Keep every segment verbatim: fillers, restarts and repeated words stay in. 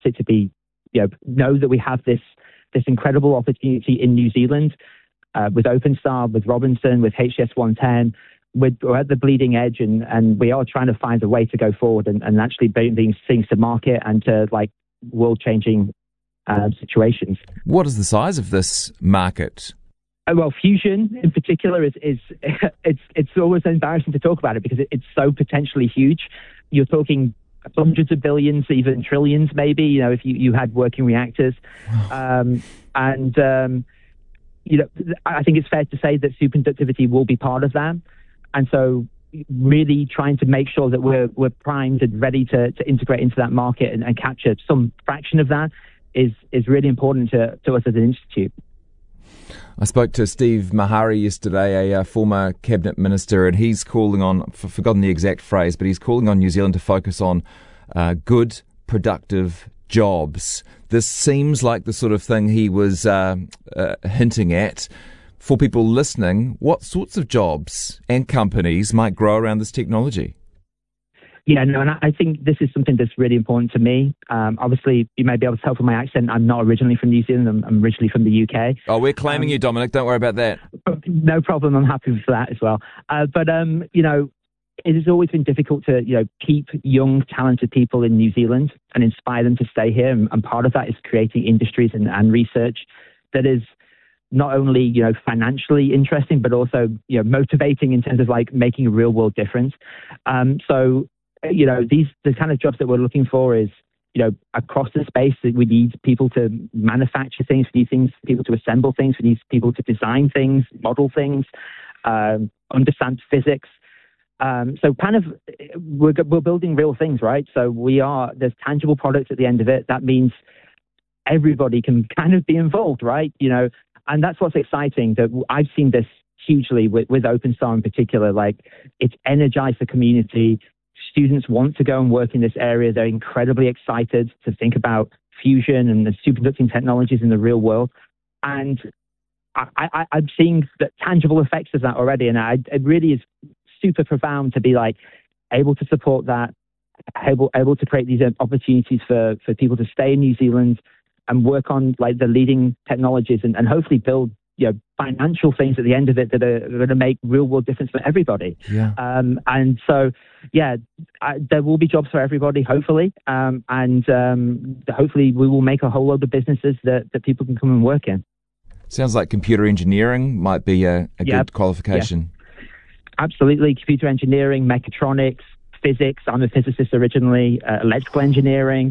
fantastic to be, you know, know that we have this this incredible opportunity in New Zealand uh, with OpenStar, with Robinson, with H S one ten. We're, we're at the bleeding edge, and, and we are trying to find a way to go forward and, and actually bring these things to market and to like world-changing uh, situations. What is the size of this market? Oh, well, fusion in particular is, is it's it's always embarrassing to talk about it because it, it's so potentially huge. You're talking hundreds of billions, even trillions, maybe. You know, if you, you had working reactors, um, and um, you know, I think it's fair to say that superconductivity will be part of that. And so really trying to make sure that we're we're primed and ready to, to integrate into that market and, and capture some fraction of that is is really important to, to us as an institute. I spoke to Steve Mahari yesterday, a uh, former cabinet minister, and he's calling on, I've forgotten the exact phrase, but he's calling on New Zealand to focus on uh, good, productive jobs. This seems like the sort of thing he was uh, uh, hinting at. For people listening, what sorts of jobs and companies might grow around this technology? Yeah, no, and I think this is something that's really important to me. Um, obviously, you may be able to tell from my accent, I'm not originally from New Zealand. I'm, I'm originally from the U K. Oh, we're claiming um, you, Dominic. Don't worry about that. No problem. I'm happy for that as well. Uh, but, um, you know, it has always been difficult to, you know, keep young, talented people in New Zealand and inspire them to stay here. And, and part of that is creating industries and, and research that is not only, you know, financially interesting, but also, you know, motivating in terms of like making a real world difference. Um, so, you know, these, the kind of jobs that we're looking for is, you know, across the space that we need people to manufacture things, we need things, people to assemble things, we need people to design things, model things, um, understand physics. Um, so kind of, we're, we're building real things, right? So we are, there's tangible products at the end of it. That means everybody can kind of be involved, right? You know, and that's what's exciting, that I've seen this hugely with, with OpenStar in particular. Like, it's energized the community. Students want to go and work in this area. They're incredibly excited to think about fusion and the superconducting technologies in the real world. And I, I, I'm seeing the tangible effects of that already. And I, it really is super profound to be like able to support that, able, able to create these opportunities for, for people to stay in New Zealand and work on like the leading technologies and, and hopefully build, you know, financial things at the end of it that are going to make real world difference for everybody. Yeah. Um, and so, yeah, I, there will be jobs for everybody, hopefully. Um, and um, hopefully we will make a whole load of businesses that, that people can come and work in. Sounds like computer engineering might be a, a yeah. good qualification. Yeah. Absolutely. Computer engineering, mechatronics, physics. I'm a physicist originally, uh, electrical engineering.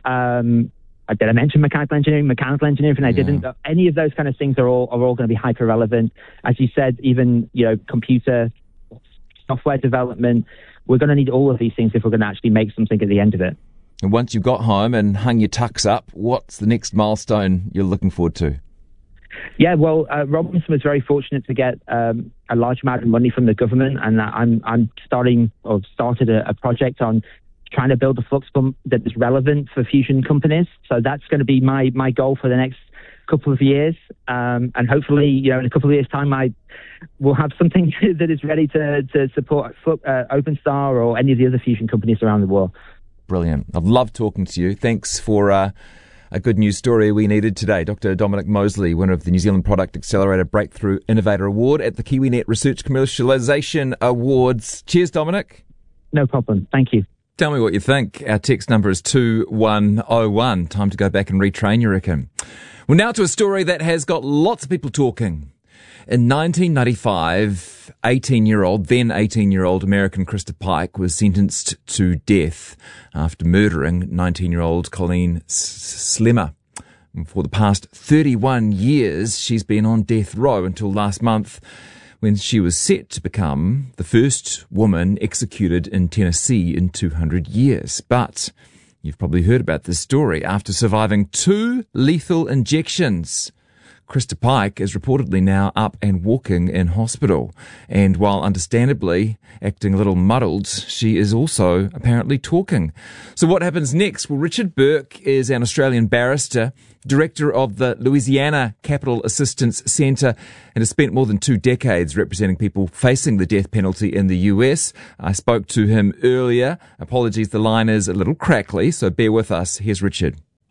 Um, Did I mention mechanical engineering, mechanical engineering? And I yeah. didn't. Any of those kind of things are all are all going to be hyper relevant. As you said, even, you know, computer software development. We're going to need all of these things if we're going to actually make something at the end of it. And once you've got home and hung your tux up, what's the next milestone you're looking forward to? Yeah, well, uh, Robinson was very fortunate to get um, a large amount of money from the government, and I'm I'm starting or started a, a project on trying to build a flux pump that is relevant for fusion companies. So that's going to be my my goal for the next couple of years. Um, and hopefully, you know, in a couple of years' time, I will have something that is ready to, to support uh, OpenStar or any of the other fusion companies around the world. Brilliant. I've loved talking to you. Thanks for uh, a good news story we needed today. Doctor Dominic Mosley, winner of the New Zealand Product Accelerator Breakthrough Innovator Award at the KiwiNet Research Commercialisation Awards. Cheers, Dominic. No problem. Thank you. Tell me what you think. Our text number is two one oh one. Time to go back and retrain, you reckon? Well, now to a story that has got lots of people talking. In nineteen ninety-five, eighteen-year-old, then eighteen-year-old American Krista Pike was sentenced to death after murdering nineteen-year-old Colleen Slemmer. For the past thirty-one years, she's been on death row until last month, when she was set to become the first woman executed in Tennessee in two hundred years. But you've probably heard about this story. After surviving two lethal injections, Krista Pike is reportedly now up and walking in hospital. And while understandably acting a little muddled, she is also apparently talking. So what happens next? Well, Richard Burke is an Australian barrister, director of the Louisiana Capital Assistance Centre, and has spent more than two decades representing people facing the death penalty in the U S. I spoke to him earlier. Apologies, the line is a little crackly, so bear with us. Here's Richard.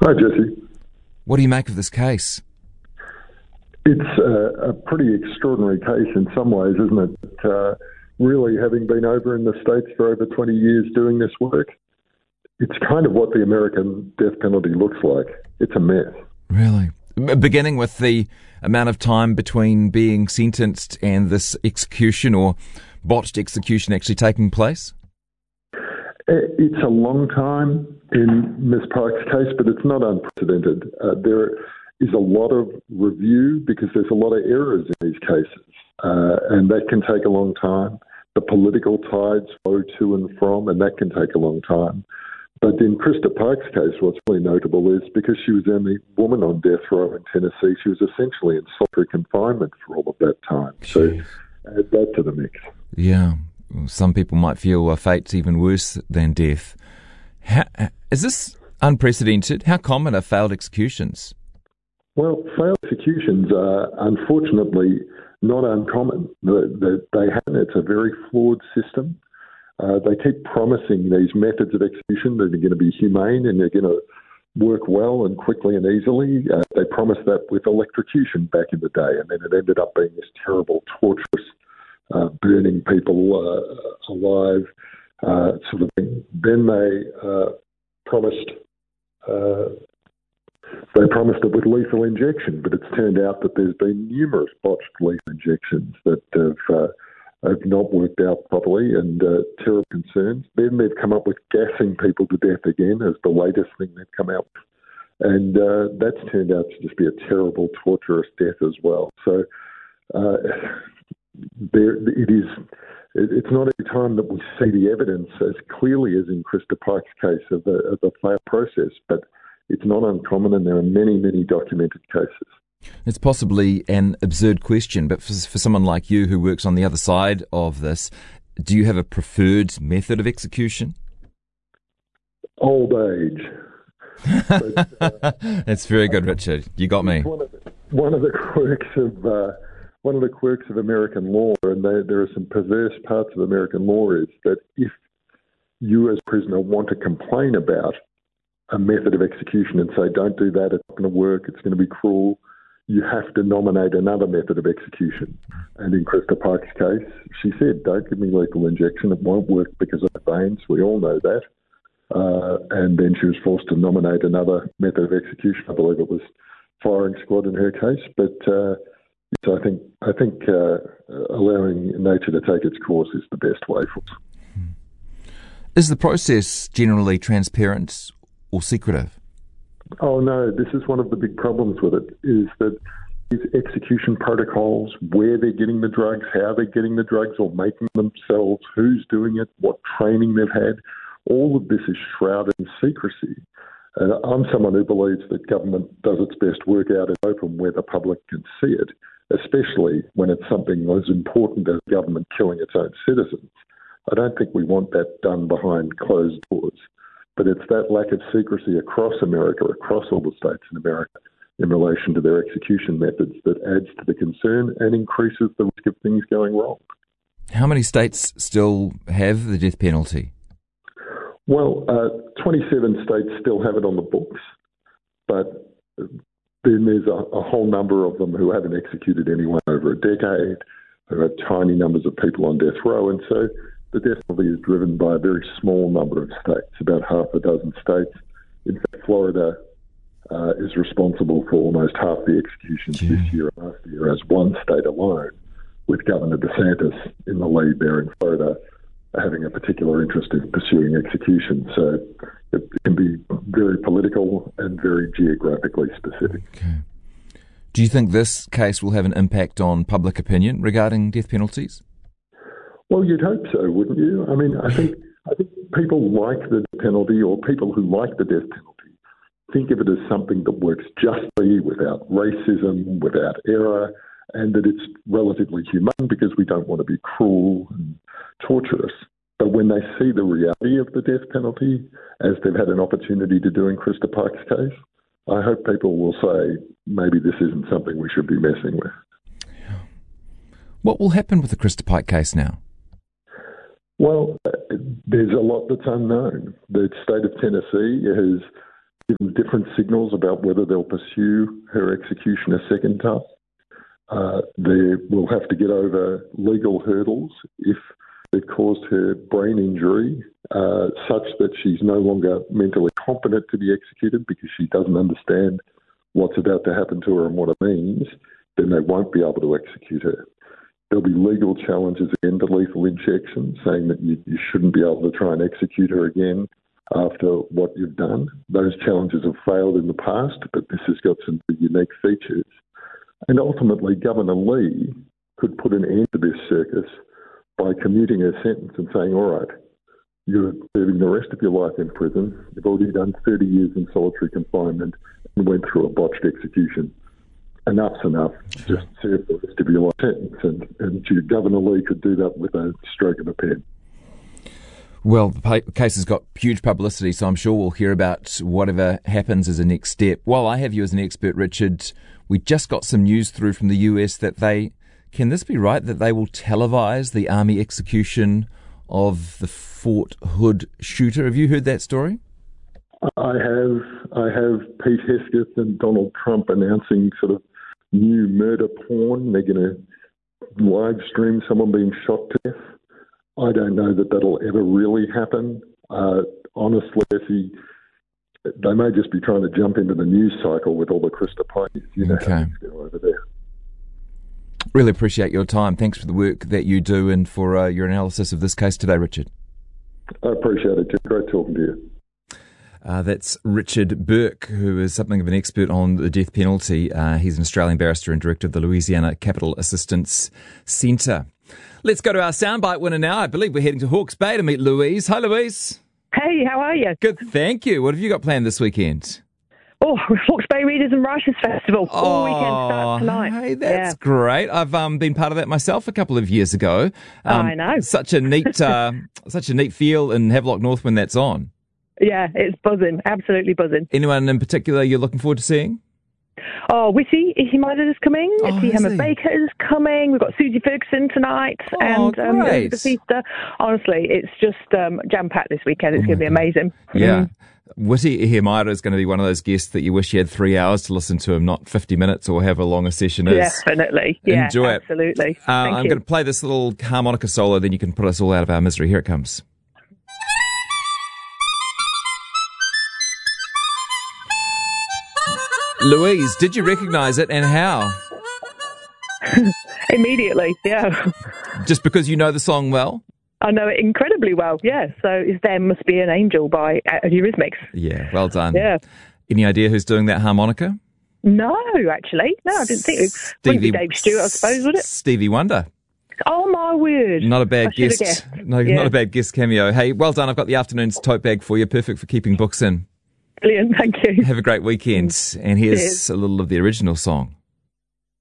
Hi, Jesse. What do you make of this case? It's a, a pretty extraordinary case in some ways, isn't it? Uh, really, having been over in the States for over twenty years doing this work, it's kind of what the American death penalty looks like. It's a mess. Really? Beginning with the amount of time between being sentenced and this execution or botched execution actually taking place? It's a long time in Miss Park's case, but it's not unprecedented. Uh, there is a lot of review because there's a lot of errors in these cases, uh, and that can take a long time. The political tides flow to and from, and that can take a long time. But in Krista Park's case, what's really notable is because she was the only woman on death row in Tennessee, she was essentially in solitary confinement for all of that time. So add that to the mix. Yeah. Some people might feel a fate's even worse than death. How, is this unprecedented? How common are failed executions? Well, failed executions are unfortunately not uncommon. The, the, they happen. It's a very flawed system. Uh, they keep promising these methods of execution that are going to be humane and they're going to work well and quickly and easily. Uh, they promised that with electrocution back in the day, and then it ended up being this terrible, torturous, uh, burning people uh, alive uh, sort of thing. Then they uh, promised uh, they promised it with lethal injection, but it's turned out that there's been numerous botched lethal injections that have uh, have not worked out properly, and uh, terrible concerns. Then they've come up with gassing people to death again as the latest thing they've come out with. And uh, that's turned out to just be a terrible, torturous death as well. So uh, there, it is. It's not every time that we see the evidence as clearly as in Krista Pike's case of the, of the failed process, but it's not uncommon, and there are many, many documented cases. It's possibly an absurd question, but for, for someone like you who works on the other side of this, do you have a preferred method of execution? Old age. But, uh, That's very good, Richard. You got me. One of the, one of the quirks of uh, one of the quirks of American law, and they, there are some perverse parts of American law, is that if you as a prisoner want to complain about a method of execution and say, "Don't do that; it's not going to work. It's going to be cruel," you have to nominate another method of execution. And in Krista Pike's case, she said, "Don't give me lethal injection. It won't work because of the veins. We all know that." Uh, and then she was forced to nominate another method of execution. I believe it was firing squad in her case. But uh, so I think I think uh, allowing nature to take its course is the best way for us. Is the process generally transparent or secretive? Oh, no, this is one of the big problems with it, is that these execution protocols, where they're getting the drugs, how they're getting the drugs or making them themselves, who's doing it, what training they've had, all of this is shrouded in secrecy. Uh, I'm someone who believes that government does its best work out in open where the public can see it, especially when it's something as important as government killing its own citizens. I don't think we want that done behind closed doors. But it's that lack of secrecy across America, across all the states in America, in relation to their execution methods that adds to the concern and increases the risk of things going wrong. How many states still have the death penalty? Well, uh, twenty-seven states still have it on the books, but then there's a, a whole number of them who haven't executed anyone over a decade, who have tiny numbers of people on death row, and so the death penalty is driven by a very small number of states, about half a dozen states. In fact, Florida uh, is responsible for almost half the executions Gee. this year and last year as one state alone, with Governor DeSantis in the lead there in Florida, having a particular interest in pursuing execution. So it can be very political and very geographically specific. Okay. Do you think this case will have an impact on public opinion regarding death penalties? Well, you'd hope so, wouldn't you? I mean, I think I think people like the penalty, or people who like the death penalty, think of it as something that works justly, without racism, without error, and that it's relatively humane because we don't want to be cruel and torturous. But when they see the reality of the death penalty, as they've had an opportunity to do in Krista Pike's case, I hope people will say, maybe this isn't something we should be messing with. Yeah. What will happen with the Krista Pike case now? Well, there's a lot that's unknown. The state of Tennessee has given different signals about whether they'll pursue her execution a second time. Uh, they will have to get over legal hurdles if it caused her brain injury uh, such that she's no longer mentally competent to be executed because she doesn't understand what's about to happen to her and what it means, then they won't be able to execute her. There'll be legal challenges again to lethal injection, saying that you, you shouldn't be able to try and execute her again after what you've done. Those challenges have failed in the past, but this has got some unique features. And ultimately, Governor Lee could put an end to this circus by commuting her sentence and saying, all right, you're serving the rest of your life in prison. You've already done thirty years in solitary confinement and went through a botched execution. Enough's enough. Just serve the rest of your life sentence. And, and Governor Lee could do that with a stroke of a pen. Well, the case has got huge publicity, so I'm sure we'll hear about whatever happens as a next step. While I have you as an expert, Richard, we just got some news through from the U S that they, can this be right, that they will televise the army execution of the Fort Hood shooter? Have you heard that story? I have. I have Pete Hesketh and Donald Trump announcing sort of new murder porn. They're going to live stream someone being shot to death. I don't know that that'll ever really happen. Uh, honestly, Essie, they may just be trying to jump into the news cycle with all the Krista Pines. You know okay. how things go over there. Really appreciate your time. Thanks for the work that you do and for uh, your analysis of this case today, Richard. I appreciate it, Jim. Great talking to you. Uh, that's Richard Burke, who is something of an expert on the death penalty. Uh, he's an Australian barrister and director of the Louisiana Capital Assistance Centre. Let's go to our soundbite winner now. I believe we're heading to Hawke's Bay to meet Louise. Hi, Louise. Hey, how are you? Good, thank you. What have you got planned this weekend? Oh, Hawke's Bay Readers and Writers Festival. Oh, All weekend starts tonight. Hey, that's yeah. great. I've um, been part of that myself a couple of years ago. Um, I know. Such a neat, uh, such a neat feel in Havelock North when that's on. Yeah, it's buzzing. Absolutely buzzing. Anyone in particular you're looking forward to seeing? Oh, Witty Ihimada is coming. Oh, T. is Hammer he? Baker is coming. We've got Susie Ferguson tonight. Oh, and um, great. Batista. Honestly, it's just um, jam-packed this weekend. It's Oh going to be my God. amazing. Yeah. Mm. Witty Ihimada is going to be one of those guests that you wish you had three hours to listen to him, not fifty minutes or however long a session is. Definitely. Yeah, Enjoy it. absolutely. Uh, Thank I'm you. going to play this little harmonica solo, then you can put us all out of our misery. Here it comes. Louise, did you recognise it and how? Immediately, yeah. Just because you know the song well? I know it incredibly well, yeah. So it's There Must Be an Angel by Eurythmics. Yeah, well done. Yeah. Any idea who's doing that harmonica? No, actually. No, I didn't think it wouldn't be Dave Stewart, I suppose, would it? Stevie Wonder. Oh, my word. Not a bad I should've guest. guessed. No, Yeah. not a bad guest cameo. Hey, well done. I've got the afternoon's tote bag for you. Perfect for keeping books in. Brilliant, thank you. Have a great weekend. And here's Cheers. a little of the original song.